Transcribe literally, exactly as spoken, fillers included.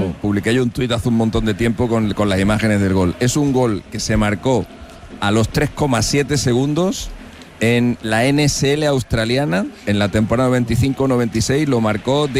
yo, publiqué yo un tuit hace un montón de tiempo con, con las imágenes del gol. Es un gol que se marcó a los tres coma siete segundos en la N S L australiana en la temporada noventa y cinco noventa y seis. Lo marcó de